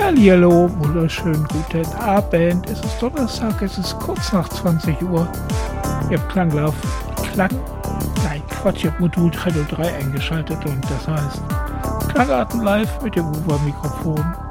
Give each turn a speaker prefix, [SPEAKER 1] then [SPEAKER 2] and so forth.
[SPEAKER 1] Hallihallo, wunderschönen guten Abend. Es ist Donnerstag, es ist kurz nach 20 Uhr. Ihr habt ich habe Modul 303 eingeschaltet und das heißt Klangarten live mit dem Uber-Mikrofon.